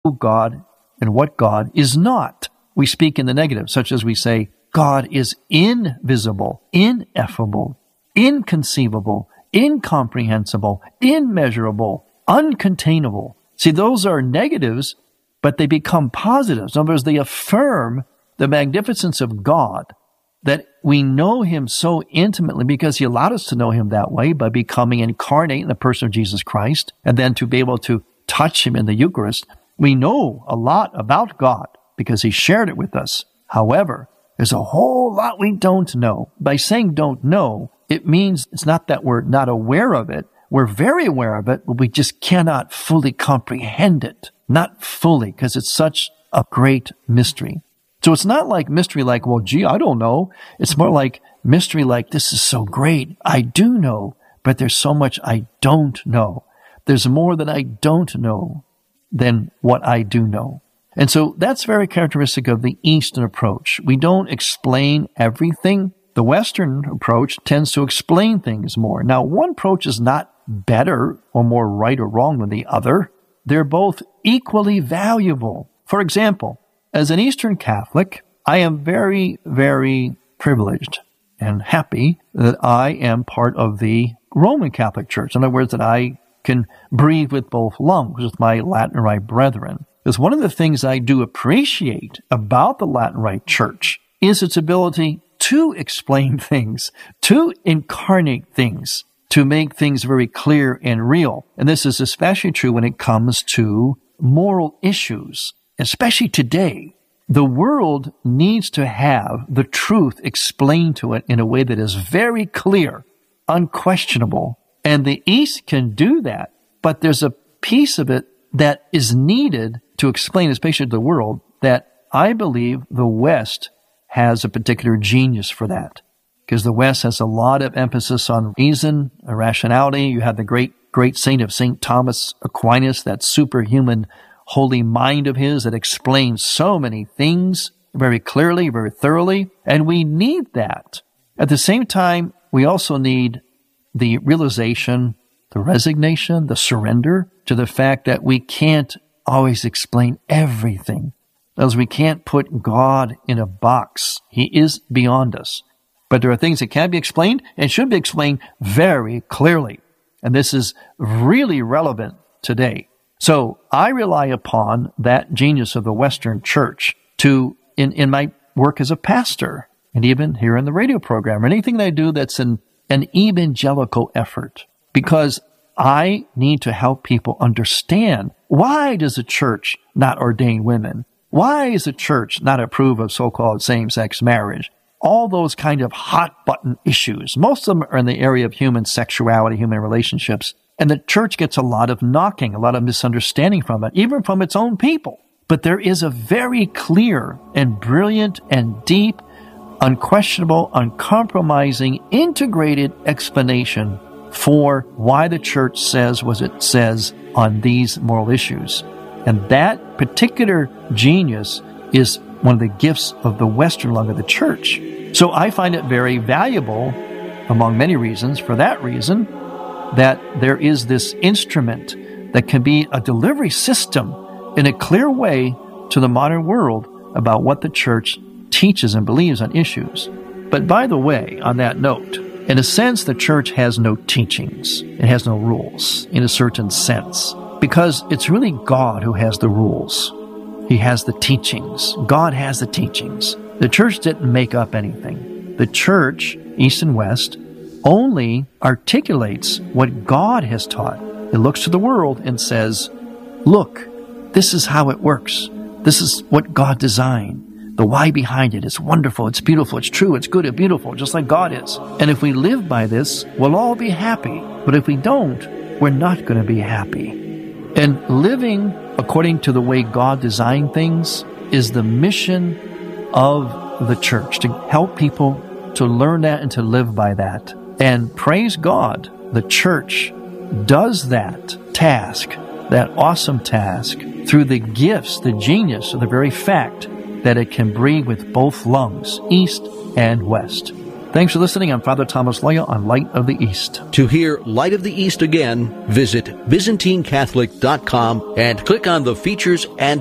who God and what God is not. We speak in the negative, such as we say, God is invisible, ineffable, inconceivable, incomprehensible, immeasurable, uncontainable. See, those are negatives, but they become positives. In other words, they affirm the magnificence of God, that we know Him so intimately because He allowed us to know Him that way by becoming incarnate in the person of Jesus Christ, and then to be able to touch Him in the Eucharist. We know a lot about God because He shared it with us. However, there's a whole lot we don't know. By saying don't know, it means it's not that we're not aware of it. We're very aware of it, but we just cannot fully comprehend it. Not fully, because it's such a great mystery. So it's not like mystery like, well, gee, I don't know. It's more like mystery like, this is so great. I do know, but there's so much I don't know. There's more that I don't know than what I do know. And so that's very characteristic of the Eastern approach. We don't explain everything. The Western approach tends to explain things more. Now, one approach is not better or more right or wrong than the other. They're both equally valuable. For example, as an Eastern Catholic, I am very, very privileged and happy that I am part of the Roman Catholic Church. In other words, that I can breathe with both lungs with my Latin Rite brethren. Because one of the things I do appreciate about the Latin Rite Church is its ability to explain things, to incarnate things, to make things very clear and real. And this is especially true when it comes to moral issues, especially today. The world needs to have the truth explained to it in a way that is very clear, unquestionable. And the East can do that, but there's a piece of it that is needed to explain, especially to the world, that I believe the West has a particular genius for that. Because the West has a lot of emphasis on reason, rationality. You have the great saint of St. Thomas Aquinas, that superhuman holy mind of his that explains so many things very clearly, very thoroughly. And we need that. At the same time, we also need the realization, the resignation, the surrender to the fact that we can't always explain everything. As we can't put God in a box. He is beyond us. But there are things that can be explained and should be explained very clearly. And this is really relevant today. So I rely upon that genius of the Western Church to, in my work as a pastor, and even here in the radio program, or anything that I do that's an evangelical effort, because I need to help people understand, why does the church not ordain women? Why is the church not approve of so-called same-sex marriage? All those kind of hot-button issues. Most of them are in the area of human sexuality, human relationships. And the church gets a lot of knocking, a lot of misunderstanding from it, even from its own people. But there is a very clear and brilliant and deep, unquestionable, uncompromising, integrated explanation for why the church says what it says on these moral issues. And that particular genius is one of the gifts of the Western lung of the church. So I find it very valuable, among many reasons, for that reason, that there is this instrument that can be a delivery system in a clear way to the modern world about what the church teaches and believes on issues. But by the way, on that note, in a sense, the church has no teachings. It has no rules, in a certain sense, because it's really God who has the rules. He has the teachings. God has the teachings. The church didn't make up anything. The church, East and West, only articulates what God has taught. It looks to the world and says, look, this is how it works. This is what God designed. The why behind it is wonderful, it's beautiful, it's true, it's good, it's beautiful, just like God is. And if we live by this, we'll all be happy. But if we don't, we're not going to be happy. And living according to the way God designed things is the mission of the church, to help people to learn that and to live by that. And praise God, the church does that task, that awesome task, through the gifts, the genius of the very fact that it can breathe with both lungs, East and West. Thanks for listening. I'm Father Thomas Loya on Light of the East. To hear Light of the East again, visit ByzantineCatholic.com and click on the features and